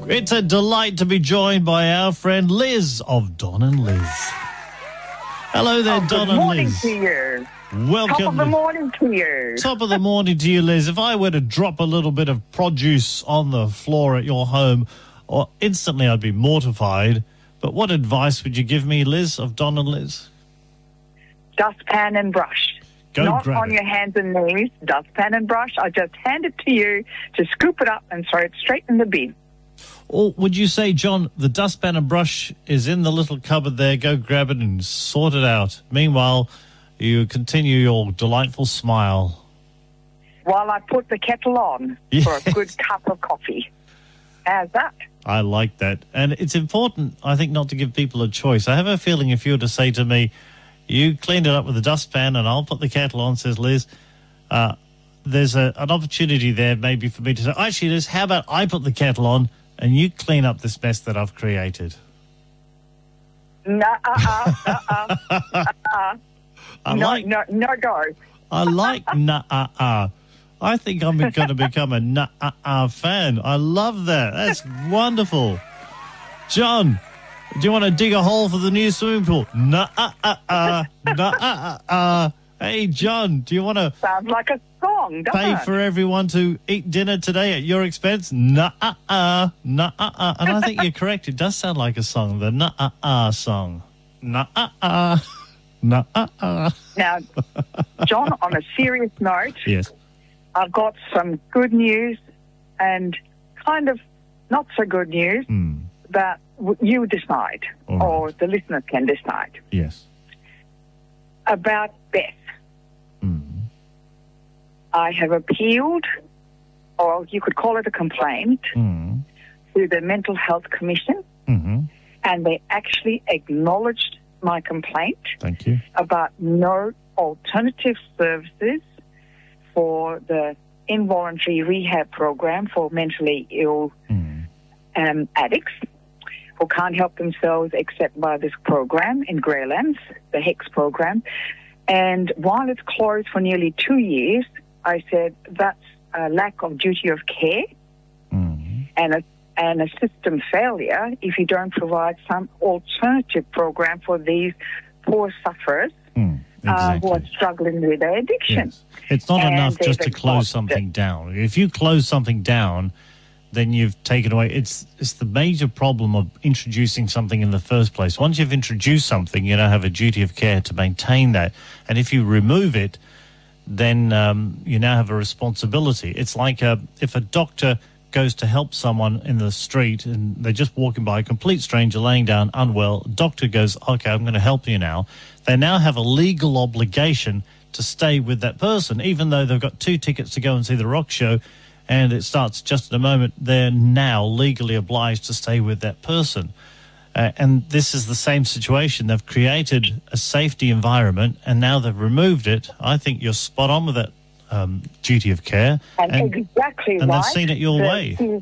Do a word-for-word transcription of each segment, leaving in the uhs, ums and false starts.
It's a delight to be joined by our friend Liz of Don and Liz. Hello there, oh, Don good and morning Liz. to you. Welcome. Top of the morning to you. Top of the morning to you, Liz. If I were to drop a little bit of produce on the floor at your home, or instantly I'd be mortified. But what advice would you give me, Liz of Don and Liz? Dustpan and brush. Go Not grab on it. your hands and knees. Dustpan and brush. I just hand it to you to scoop it up and throw it straight in the bin. Or would you say, John, the dustpan and brush is in the little cupboard there, go grab it and sort it out. Meanwhile, you continue your delightful smile. While I put the kettle on Yes. for a good cup of coffee. How's that? I like that. And it's important, I think, not to give people a choice. I have a feeling if you were to say to me, you cleaned it up with the dustpan and I'll put the kettle on, says Liz, uh, there's a, an opportunity there maybe for me to say, actually, Liz, how about I put the kettle on and you clean up this mess that I've created? No, uh-uh, uh-uh, uh-uh. I no, like, no, no go. I like nah-uh-uh. I think I'm going to become a nah-uh-uh fan. I love that. That's wonderful. John, do you want to dig a hole for the new swimming pool? Nah-uh-uh-uh, nah-uh-uh-uh. Hey, John, do you want to Sounds like a song, doesn't pay it? for everyone to eat dinner today at your expense? Nah-uh-uh, nah-uh-uh. And I think you're correct. It does sound like a song, the nah-uh-uh song. Nah-uh-uh, nah-uh-uh. Now, John, on a serious note, Yes. I've got some good news and kind of not so good news Hmm. that w- you decide, All or right. the listeners can decide, Yes. about Beth. Hmm. I have appealed, or you could call it a complaint, Hmm. to the Mental Health Commission, Mm-hmm. and they actually acknowledged my complaint Thank you. about no alternative services for the involuntary rehab program for mentally ill Hmm. um, addicts who can't help themselves except by this program in Greylands, the HEX program. And while it's closed for nearly two years, I said that's a lack of duty of care Hmm. and a and a system failure if you don't provide some alternative program for these poor sufferers Hmm. uh, who are Exactly. struggling with their addiction. Yes. It's not And enough just to they've close got something down. If you close something down, then you've taken away. It's it's the major problem of introducing something in the first place. Once you've introduced something, you now have a duty of care to maintain that. And if you remove it, then um, you now have a responsibility. It's like a, if a doctor goes to help someone in the street and they're just walking by, a complete stranger laying down unwell, doctor goes, okay, I'm going to help you now. They now have a legal obligation to stay with that person, even though they've got two tickets to go and see the rock show and it starts just in a moment. They're now legally obliged to stay with that person. Uh, and this is the same situation. They've created a safety environment and now they've removed it. I think you're spot on with that um, duty of care. And, And, exactly and right. they've seen it your The- way.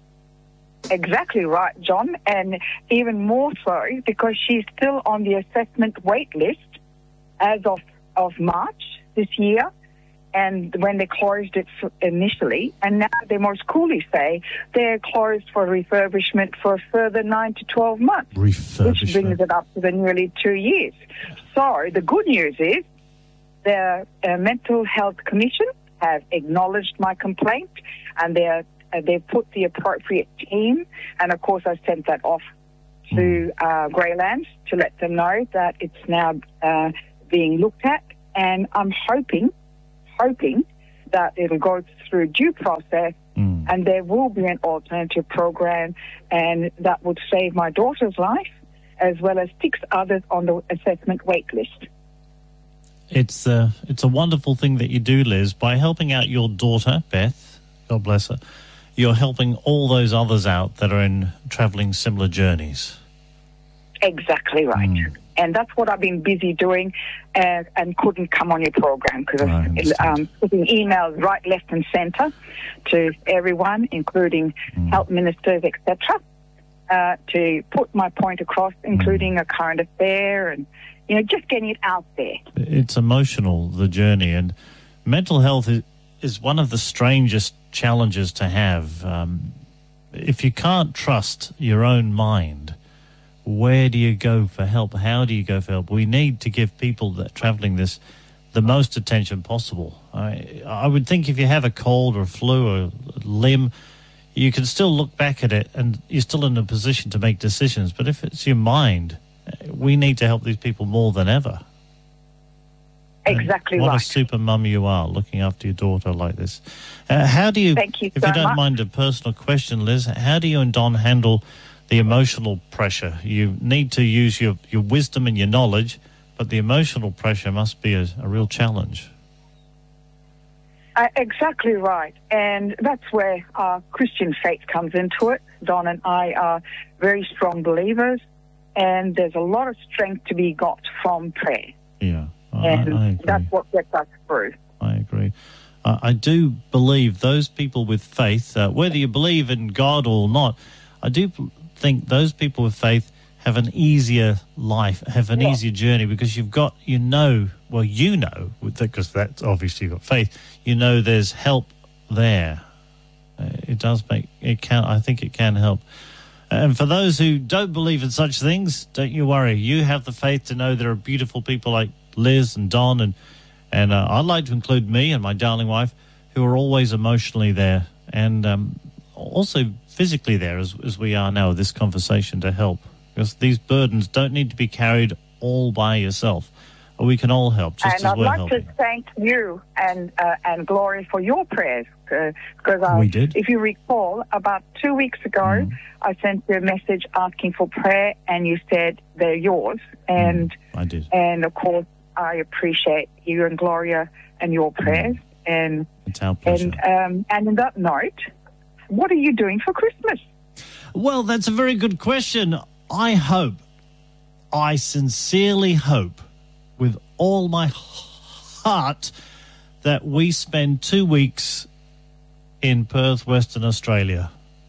Exactly right, John, and even more so because she's still on the assessment wait list as of, of March this year, and when they closed it f- initially, and now they most coolly say they're closed for refurbishment for a further nine to twelve months, which brings Refurbishment. it up to the nearly two years. So the good news is the uh, Mental Health Commission have acknowledged my complaint, and they're Uh, they put the appropriate team, and of course I sent that off to uh, Greylands to let them know that it's now uh, being looked at, and I'm hoping, hoping that it'll go through due process Mm. and there will be an alternative program, and that would save my daughter's life as well as six others on the assessment wait list. It's, uh, it's a wonderful thing that you do, Liz. By helping out your daughter, Beth, God bless her, you're helping all those others out that are in travelling similar journeys. Exactly right. Mm. And that's what I've been busy doing uh, and couldn't come on your program because I of understand. um, putting emails right, left and centre to everyone, including Mm. health ministers, et cetera, uh, to put my point across, including a current affair and, you know, just getting it out there. It's emotional, the journey, and mental health is, is one of the strangest challenges to have. Um, if you can't trust your own mind, where do you go for help? How do you go for help? We need to give people that are travelling this the most attention possible. I, I would think if you have a cold or a flu or a limb, you can still look back at it and you're still in a position to make decisions. But if it's your mind, we need to help these people more than ever. Exactly and what right. What a super mum you are, looking after your daughter like this. Uh, how do you, Thank you if so you don't much. mind a personal question, Liz, how do you and Don handle the emotional pressure? You need to use your, your wisdom and your knowledge, but the emotional pressure must be a, a real challenge. Uh, exactly right. And that's where our Christian faith comes into it. Don and I are very strong believers, and there's a lot of strength to be got from prayer. Yeah, I, and I agree. that's what gets us through. I agree. Uh, I do believe those people with faith, uh, whether you believe in God or not, I do b- think those people with faith have an easier life, have an Yeah. easier journey, because you've got, you know, well, you know, because that's obviously you've got faith, you know there's help there. Uh, it does make, it can, I think it can help. And for those who don't believe in such things, don't you worry. You have the faith to know there are beautiful people like Liz and Don, and, and uh, I'd like to include me and my darling wife, who are always emotionally there and um, also physically there as, as we are now with this conversation to help. Because these burdens don't need to be carried all by yourself. We can all help, just And as I'd we're like helping. to thank you and uh, and Gloria for your prayers, because uh, We did. if you recall, about two weeks ago, Mm. I sent you a message asking for prayer, and you said they're yours. And I did. and of course, I appreciate you and Gloria and your prayers. And It's our pleasure. and um, and on that note, what are you doing for Christmas? Well, that's a very good question. I hope, I sincerely hope, with all my heart, that we spend two weeks in Perth, Western Australia.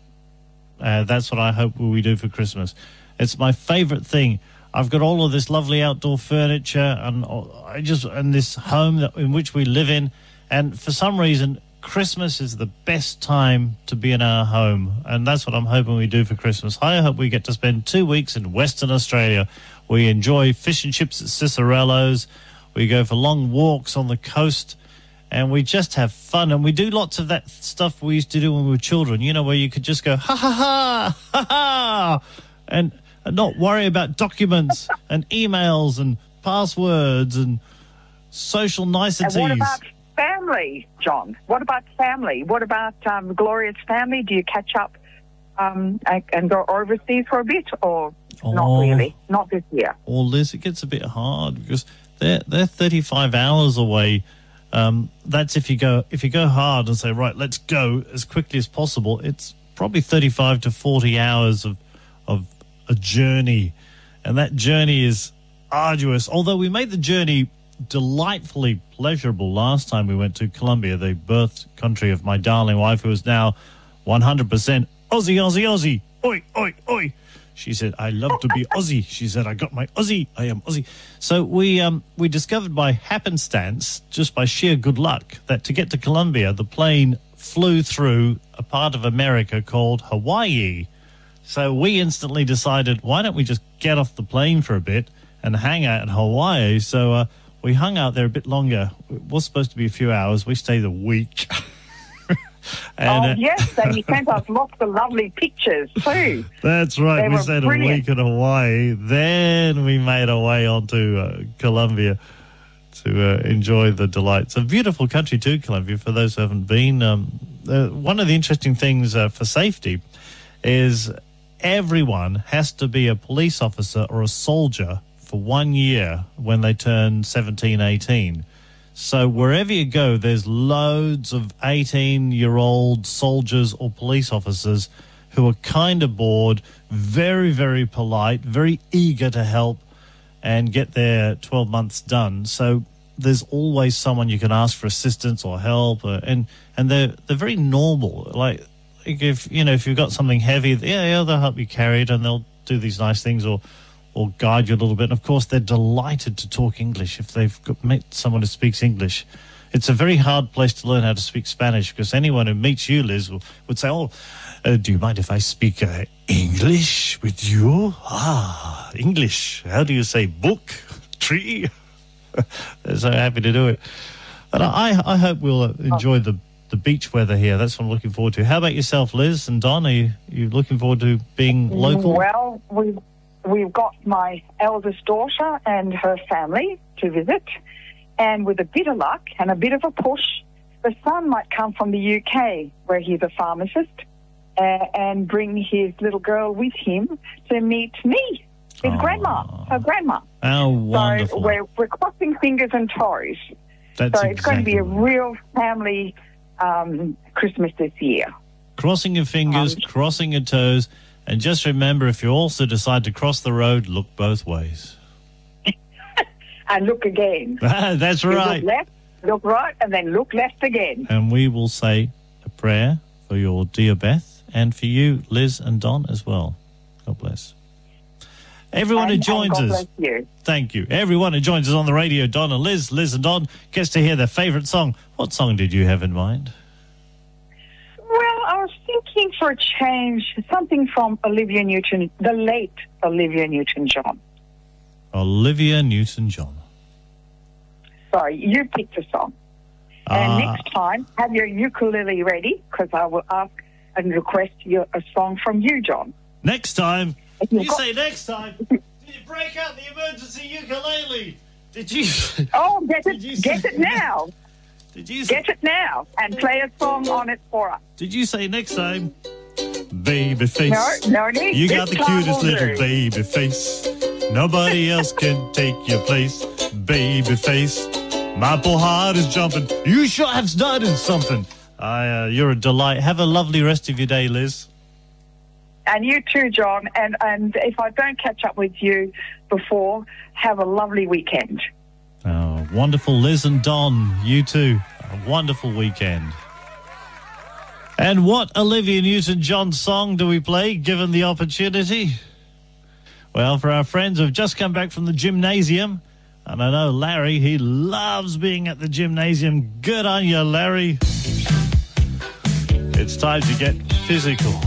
Uh, that's what I hope we do for Christmas. It's my favourite thing. I've got all of this lovely outdoor furniture and I just and this home that, in which we live in, and for some reason, Christmas is the best time to be in our home, and that's what I'm hoping we do for Christmas. I hope we get to spend two weeks in Western Australia. We enjoy fish and chips at Cicerello's. We go for long walks on the coast, and we just have fun. And we do lots of that stuff we used to do when we were children, you know, where you could just go, ha, ha, ha, ha, ha, and, and not worry about documents and emails and passwords and social niceties. And what about family, John? What about family? What about um, Gloria's family? Do you catch up um, and, and go overseas for a bit, or Oh. not really? Not this year. Or Liz, it gets a bit hard because they're they're thirty-five hours away. Um, that's if you go if you go hard and say, right, let's go as quickly as possible. It's probably thirty-five to forty hours of of a journey, and that journey is arduous. Although we made the journey delightfully pleasurable last time we went to Colombia, the birth country of my darling wife, who is now one hundred percent Aussie, Aussie, Aussie. Oi, oi, oi. She said, I love to be Aussie. She said, I got my Aussie. I am Aussie. So we um, we discovered by happenstance, just by sheer good luck, that to get to Colombia, the plane flew through a part of America called Hawaii. So we instantly decided, why don't we just get off the plane for a bit and hang out in Hawaii? So uh, we hung out there a bit longer. It was supposed to be a few hours. We stayed a week. and, oh, uh, yes, and you sent us lots of lovely pictures too. That's right. They we were stayed brilliant. a week in Hawaii. Then we made our way on to uh, Colombia to uh, enjoy the delights. A beautiful country too, Colombia, for those who haven't been. Um, uh, one of the interesting things uh, for safety is everyone has to be a police officer or a soldier for one year when they turn seventeen, eighteen. So wherever you go, there's loads of eighteen-year-old soldiers or police officers who are kind of bored, very, very polite, very eager to help and get their twelve months done. So there's always someone you can ask for assistance or help, uh, and and they're they're very normal. Like if you know if you've got something heavy, yeah, yeah, they'll help you carry it, and they'll do these nice things or. or guide you a little bit. And, of course, they're delighted to talk English if they've got, met someone who speaks English. It's a very hard place to learn how to speak Spanish because anyone who meets you, Liz, will, would say, oh, Uh, do you mind if I speak uh, English with you? Ah, English. How do you say book, tree? They're so happy to do it. And I, I hope we'll uh, enjoy the, the beach weather here. That's what I'm looking forward to. How about yourself, Liz and Don? Are you, you looking forward to being local? Well, we've, we've got my eldest daughter and her family to visit. And with a bit of luck and a bit of a push, the son might come from the U K, where he's a pharmacist, uh, and bring his little girl with him to meet me, his Aww. grandma, her grandma. How wonderful. So we're, we're crossing fingers and toes. That's so it's going to be a exactly right. real family um, Christmas this year. Crossing your fingers, Um, crossing your toes, and just remember, if you also decide to cross the road, look both ways. And look again. That's You right. Look left, look right, and then look left again. And we will say a prayer for your dear Beth and for you, Liz and Don, as well. God bless. Everyone And- who joins and God us, bless you. thank you. Everyone who joins us on the radio, Don and Liz, Liz and Don, gets to hear their favourite song. What song did you have in mind? Well, I was thinking for a change, something from Olivia Newton, the late Olivia Newton-John. Olivia Newton-John. Sorry, you picked a song. And Ah. next time, have your ukulele ready, because I will ask and request your, a song from you, John. Next time. If you've You got- say next time. Did you break out the emergency ukulele? Did you? Oh, get Did you it, get say- it now. Did you? Say, Get it now and play a song on it for us. Did you say next time? Baby face. No, no need. You This got the time cutest will little do. baby face. Nobody else can take your place. Baby face. My poor heart is jumping. You sure have started something. I, uh, you're a delight. Have a lovely rest of your day, Liz. And you too, John. And, and if I don't catch up with you before, have a lovely weekend. Oh, wonderful, Liz and Don. You too. A wonderful weekend. And what Olivia Newton-John song do we play, given the opportunity? Well, for our friends who've just come back from the gymnasium, and I know Larry, he loves being at the gymnasium. Good on you, Larry. It's time to get physical.